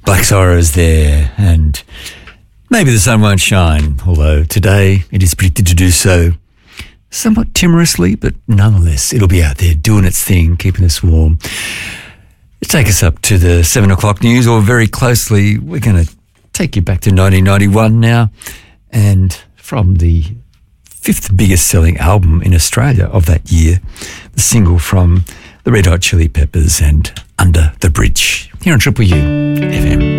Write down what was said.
Black Sorrows there, and maybe the sun won't shine, although today it is predicted to do so somewhat timorously, but nonetheless it'll be out there doing its thing, keeping us warm. Take us up to the 7 o'clock news, or very closely. We're going to take you back to 1991 now, and from the fifth biggest selling album in Australia of that year, the single from the Red Hot Chili Peppers and Under the Bridge, here on Triple U FM.